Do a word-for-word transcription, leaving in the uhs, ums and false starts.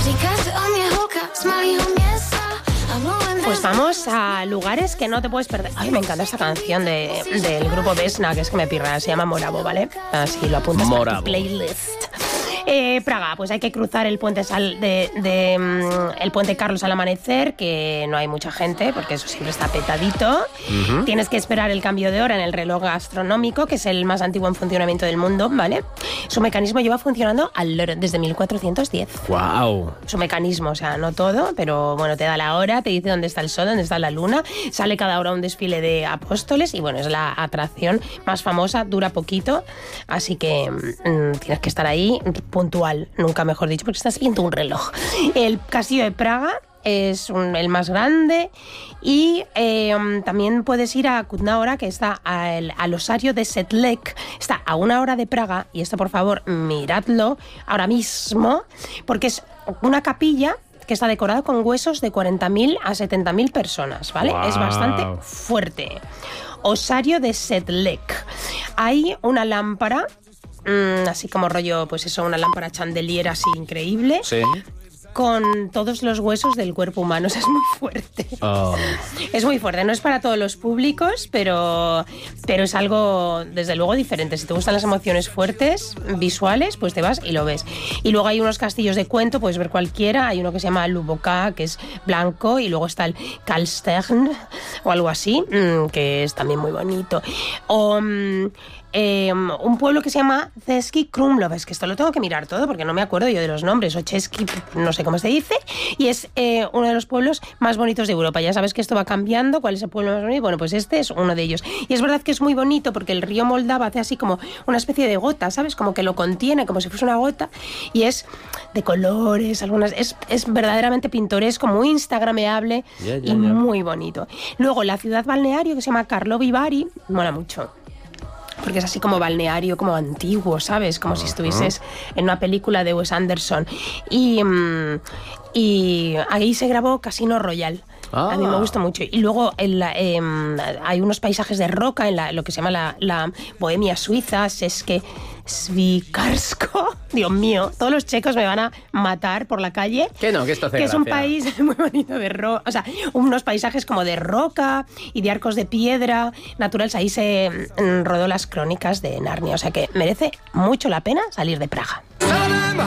Pues vamos a lugares que no te puedes perder. Ay, me encanta esta canción de, del grupo Vesna, que es que me pirra, se llama Moravo, ¿vale? Así lo apuntas a tu playlist. Eh, Praga, pues hay que cruzar el puente Sal de, de um, el puente Carlos al amanecer, que no hay mucha gente porque eso siempre está petadito. Uh-huh. Tienes que esperar el cambio de hora en el reloj astronómico, que es el más antiguo en funcionamiento del mundo, ¿vale? Su mecanismo lleva funcionando al loro desde mil cuatrocientos diez. ¡Wow! Su mecanismo, o sea, no todo, pero bueno, te da la hora, te dice dónde está el sol, dónde está la luna, sale cada hora un desfile de apóstoles y bueno, es la atracción más famosa, dura poquito, así que mmm, tienes que estar ahí puntual, nunca mejor dicho, porque estás viendo un reloj. El castillo de Praga es un, el más grande y eh, también puedes ir a Kutná-Hora, que está al, al osario de Sedlec, está a una hora de Praga, y esto por favor miradlo ahora mismo, porque es una capilla que está decorada con huesos de cuarenta mil a setenta mil personas, ¿vale? Wow. Es bastante fuerte. Osario de Sedlec. Hay una lámpara, mmm, así como rollo, pues eso, una lámpara chandelier así increíble. Sí. Con todos los huesos del cuerpo humano. O sea, es muy fuerte. Oh. Es muy fuerte. No es para todos los públicos, pero, pero es algo, desde luego, diferente. Si te gustan las emociones fuertes, visuales, pues te vas y lo ves. Y luego hay unos castillos de cuento, puedes ver cualquiera. Hay uno que se llama Luboká, que es blanco, y luego está el Karlstern, o algo así, que es también muy bonito. O... Um, Eh, un pueblo que se llama Český Krumlov, es que esto lo tengo que mirar todo porque no me acuerdo yo de los nombres, o Český, no sé cómo se dice, y es eh, uno de los pueblos más bonitos de Europa. Ya sabes que esto va cambiando, ¿cuál es el pueblo más bonito? Bueno, pues este es uno de ellos. Y es verdad que es muy bonito porque el río Moldava hace así como una especie de gota, ¿sabes? Como que lo contiene, como si fuese una gota, y es de colores, algunas, es, es verdaderamente pintoresco, muy instagrameable, yeah, yeah, y yeah. muy bonito. Luego la ciudad balneario que se llama Karlovy Vary, mola mucho. Porque es así como balneario, como antiguo, ¿sabes? Como uh-huh. si estuvieses en una película de Wes Anderson. Y, y ahí se grabó Casino Royale. Ah. A mí me gusta mucho. Y luego en la, eh, hay unos paisajes de roca en la, lo que se llama la, la Bohemia suiza, es que Svikarsko, Dios mío, todos los checos me van a matar por la calle. Que no, que esto hace Que gracia. Es un país muy bonito de roca, o sea, unos paisajes como de roca y de arcos de piedra naturales. Ahí se mm, rodó las crónicas de Narnia, o sea que merece mucho la pena salir de Praga.